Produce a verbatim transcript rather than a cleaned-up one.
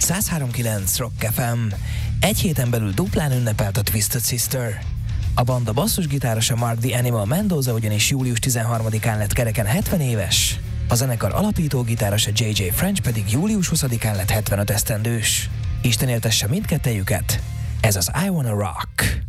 száz három pont kilenc Rock ef em. Egy héten belül duplán ünnepelt a Twisted Sister. A banda basszusgitárosa Mark the Animal Mendoza ugyanis július tizenharmadikán lett kereken hetven éves, a zenekar alapító gitárosa jé jé French pedig július huszadikán lett hetvenöt esztendős. Isten éltesse mindkettejüket, ez az I Wanna Rock.